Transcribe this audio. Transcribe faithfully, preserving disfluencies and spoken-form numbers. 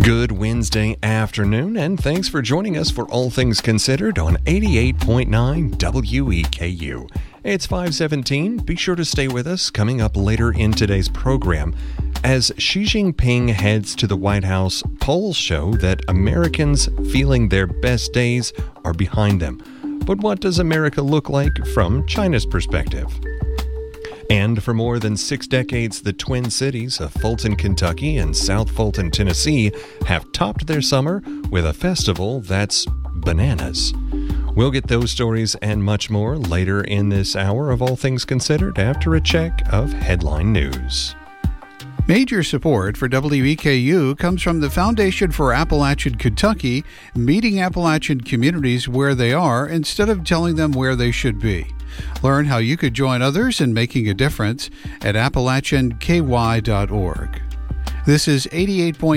Good Wednesday afternoon, and thanks for joining us for All Things Considered on eighty-eight point nine W E K U. It's five seventeen. Be sure to stay with us coming up later in today's program. As Xi Jinping heads to the White House, polls show that Americans feeling their best days are behind them. But what does America look like from China's perspective? And for more than six decades, the Twin Cities of Fulton, Kentucky and South Fulton, Tennessee have topped their summer with a festival that's bananas. We'll get those stories and much more later in this hour of All Things Considered after a check of headline news. Major support for W E K U comes from the Foundation for Appalachian Kentucky, meeting Appalachian communities where they are instead of telling them where they should be. Learn how you could join others in making a difference at appalachian k y dot org. This is eighty-eight point